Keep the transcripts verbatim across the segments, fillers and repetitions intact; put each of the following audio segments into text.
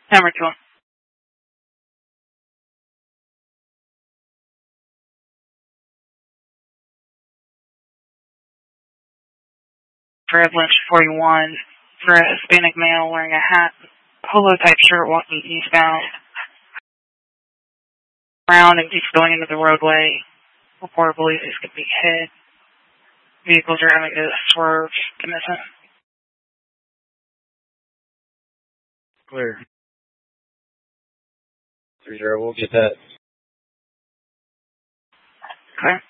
Hammer two one. Fred Lynch forty-one, for a Hispanic male wearing a hat, polo type shirt walking eastbound. Around and keeps going into the roadway. Reporter believes he's going to be hit. Vehicles are having to swerve to miss him. Clear. three zero, we'll get that. Clear.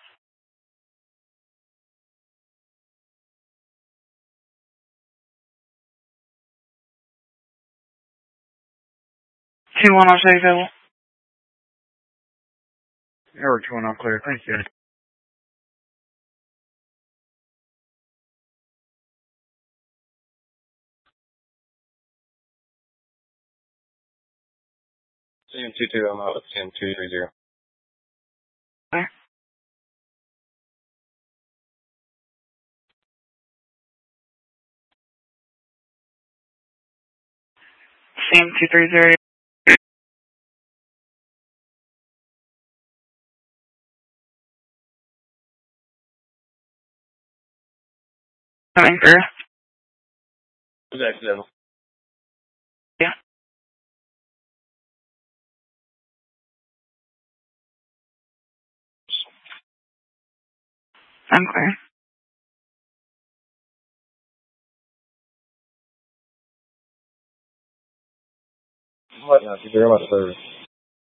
two one, I'll show you available. Hammer two one, all clear. Thank you. C M two two, I'm out with C M two three zero. Clear. C M two three zero. Coming through. Who's accidental? Yeah. I'm clear. What now? Thank you very much, sir.